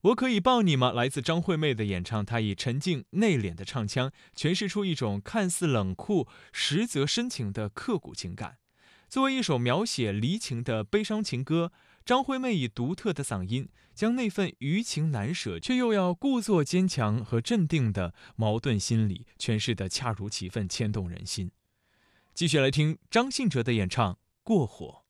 我可以抱你吗？来自张惠妹的演唱，她以沉静内敛的唱腔诠释出一种看似冷酷，实则深情的刻骨情感。作为一首描写离情的悲伤情歌，张惠妹以独特的嗓音，将那份余情难舍却又要故作坚强和镇定的矛盾心理诠释得恰如其分，牵动人心。继续来听张信哲的演唱《过火》。